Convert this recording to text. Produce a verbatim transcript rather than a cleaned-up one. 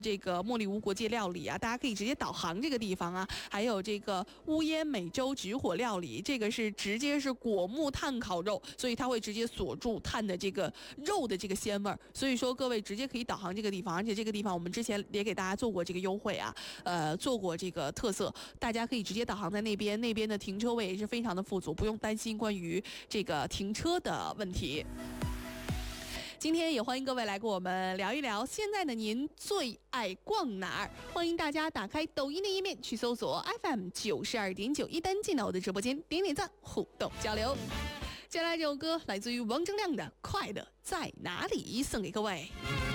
这个茉莉屋国际料理啊，大家可以直接导航这个地方啊，还有这个乌烟美洲直火料理，这个是直接是果木炭烤肉，所以它会直接锁住炭的这个肉的这个鲜味儿，所以说各位直接可以导航这个地方，而且这个地方我们之前也给大家做过这个优惠啊，呃，做过这个特色，大家可以直接导航在那边，那边的停车位也是非常的富足，不用担心关于这个停车的问题。今天也欢迎各位来跟我们聊一聊，现在的您最爱逛哪儿？欢迎大家打开抖音的页面去搜索 F M 九十二点九，一单进到我的直播间，点点赞，互动交流。接下来这首歌来自于王铮亮的《快乐在哪里》，送给各位。